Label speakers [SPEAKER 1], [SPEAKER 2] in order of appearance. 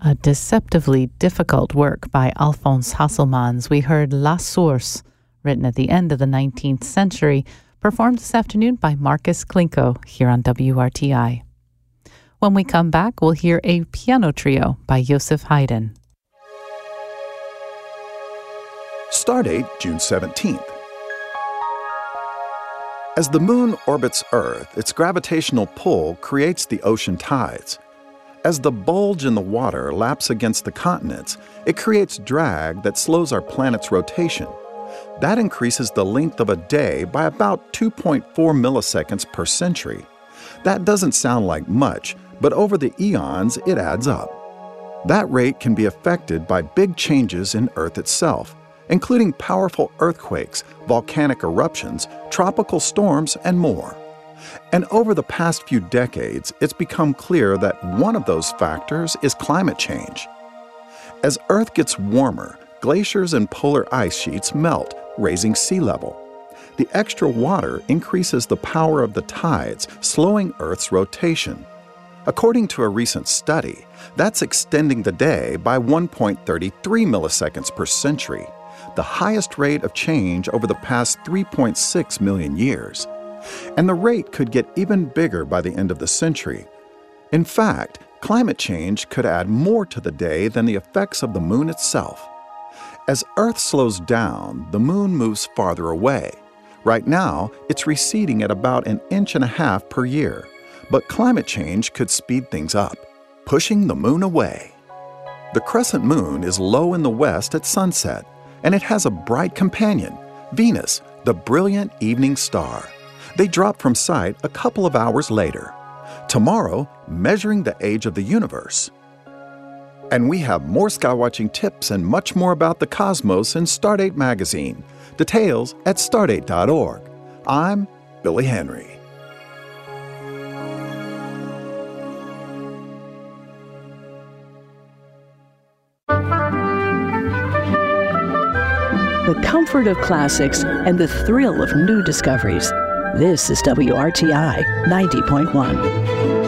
[SPEAKER 1] A deceptively difficult work by Alphonse Hasselmans. We heard La Source, written at the end of the 19th century, performed this afternoon by Marcus Klinko here on WRTI. When we come back, we'll hear a piano trio by Joseph Haydn.
[SPEAKER 2] Stardate, June 17th. As the moon orbits Earth, its gravitational pull creates the ocean tides. As the bulge in the water laps against the continents, it creates drag that slows our planet's rotation. That increases the length of a day by about 2.4 milliseconds per century. That doesn't sound like much, but over the eons, it adds up. That rate can be affected by big changes in Earth itself, including powerful earthquakes, volcanic eruptions, tropical storms, and more. And over the past few decades, it's become clear that one of those factors is climate change. As Earth gets warmer, glaciers and polar ice sheets melt, raising sea level. The extra water increases the power of the tides, slowing Earth's rotation. According to a recent study, that's extending the day by 1.33 milliseconds per century, the highest rate of change over the past 3.6 million years. And the rate could get even bigger by the end of the century. In fact, climate change could add more to the day than the effects of the moon itself. As Earth slows down, the moon moves farther away. Right now, it's receding at about 1.5 inches per year, but climate change could speed things up, pushing the moon away. The crescent moon is low in the west at sunset, and it has a bright companion, Venus, the brilliant evening star. They drop from sight a couple of hours later. Tomorrow, measuring the age of the universe. And we have more skywatching tips and much more about the cosmos in Stardate magazine. Details at stardate.org. I'm Billy Henry.
[SPEAKER 3] The comfort of classics and the thrill of new discoveries. This is WRTI 90.1.